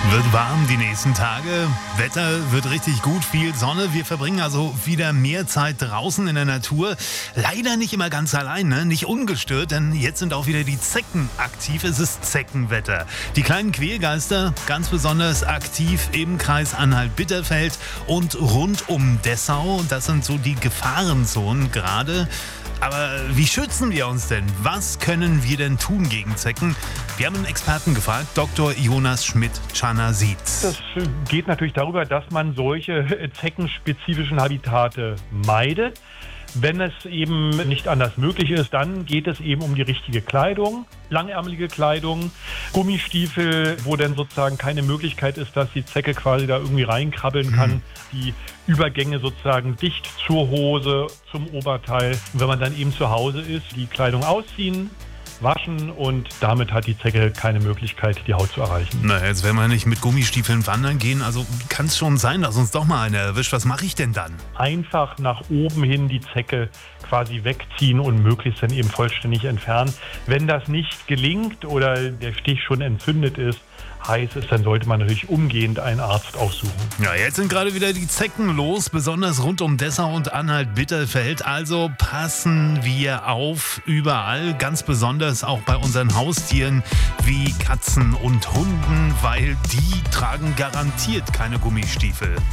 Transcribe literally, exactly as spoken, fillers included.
Wird warm die nächsten Tage. Wetter wird richtig gut, viel Sonne. Wir verbringen also wieder mehr Zeit draußen in der Natur. Leider nicht immer ganz allein, ne? Nicht ungestört, denn jetzt sind auch wieder die Zecken aktiv. Es ist Zeckenwetter. Die kleinen Quälgeister ganz besonders aktiv im Kreis Anhalt-Bitterfeld und rund um Dessau. Das sind so die Gefahrenzonen gerade. Aber wie schützen wir uns denn? Was können wir denn tun gegen Zecken? Wir haben einen Experten gefragt, Doktor Jonas Schmidt-Czarner-Sied. Das geht natürlich darüber, dass man solche zeckenspezifischen Habitate meidet. Wenn es eben nicht anders möglich ist, dann geht es eben um die richtige Kleidung, langärmelige Kleidung, Gummistiefel, wo dann sozusagen keine Möglichkeit ist, dass die Zecke quasi da irgendwie reinkrabbeln kann. Mhm. Die Übergänge sozusagen dicht zur Hose, zum Oberteil. Und wenn man dann eben zu Hause ist, die Kleidung ausziehen, waschen und damit hat die Zecke keine Möglichkeit, die Haut zu erreichen. Na, jetzt werden wir nicht mit Gummistiefeln wandern gehen, also kann es schon sein, dass uns doch mal einer erwischt. Was mache ich denn dann? Einfach nach oben hin die Zecke quasi wegziehen und möglichst dann eben vollständig entfernen. Wenn das nicht gelingt oder der Stich schon entzündet ist, heiß ist, dann sollte man natürlich umgehend einen Arzt aufsuchen. Ja, jetzt sind gerade wieder die Zecken los, besonders rund um Dessau und Anhalt-Bitterfeld. Also passen wir auf überall, ganz besonders auch bei unseren Haustieren wie Katzen und Hunden, weil die tragen garantiert keine Gummistiefel.